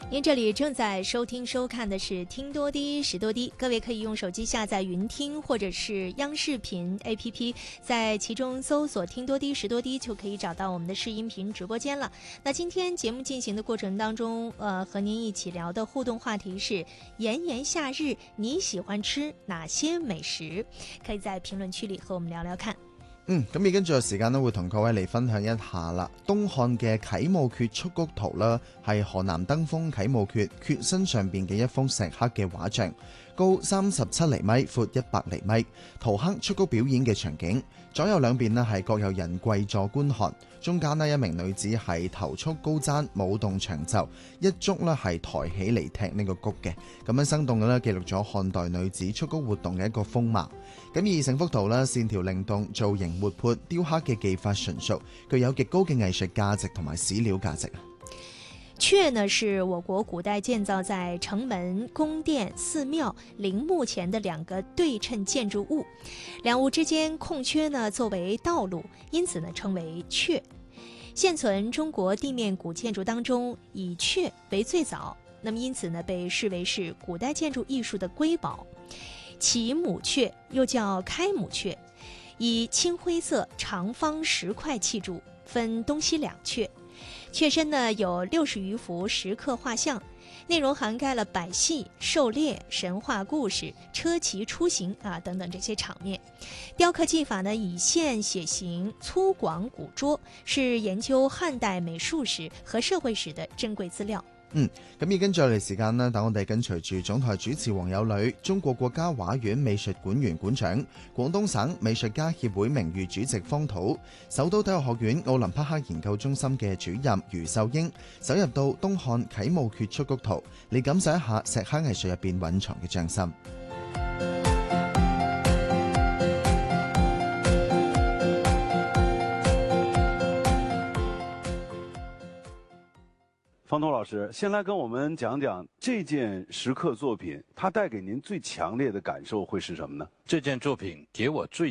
您这里正在收听收看的是听多滴识多滴，各位可以用手机下载云听或者是央视频 APP， 在其中搜索听多滴识多滴就可以找到我们的视音频直播间了。那今天节目进行的过程当中，和您一起聊的互动话題是炎炎夏日你喜歡吃哪些美食？可以在評論區裏和我們聊聊看。 咁而跟住嘅時間咧，會同各位嚟分享一下啦。東漢嘅啟墓闕出谷圖啦，係河南登封啟墓闕闕身上邊嘅一幅石刻嘅畫像，高37厘米，闊100厘米，塗刻出谷表演嘅場景。左右兩邊咧係各有人跪坐觀看，中間咧一名女子係頭束高踭，舞動長袖，一足咧係抬起嚟踢呢個谷嘅，咁樣生動嘅咧記錄咗漢代女子出谷活動嘅一個風貌。咁而成幅圖咧線條靈動，造型活潑，雕刻嘅技法純熟，具有極高嘅藝術價值同埋史料價值。 阙呢是我國古代建造在城門、宮殿、寺廟、陵墓前的兩個對稱建築物，兩物之間空缺呢作為道路，因此呢稱為阙。現存中國地面古建築當中，以阙為最早，那麼因此呢被視為是古代建築藝術的瑰寶。啟墓阙又叫開墓阙，以青灰色長方石塊砌築，分東西兩阙。阙身呢有60餘幅石刻畫像，內容涵蓋了百戲、狩獵、神話故事、車騎出行等等這些場面。雕刻技法呢以線寫形，粗獷古拙，是研究漢代美術史和社會史的珍貴資料。 咁而跟住嚟時間呢，等我哋跟隨住總台主持黃有呂、中國國家畫院美術館員館長、廣東省美術家協會名譽主席方土、首都體育學院奧林匹克研究中心嘅主任余秀英，走入到東漢啟墓闕出谷圖，嚟感受一下石刻藝術入邊蘊藏嘅匠心。 方头老师，先来跟我们讲讲这件石刻作品，它带给您最强烈的感受会是什么呢？ 这件作品给我最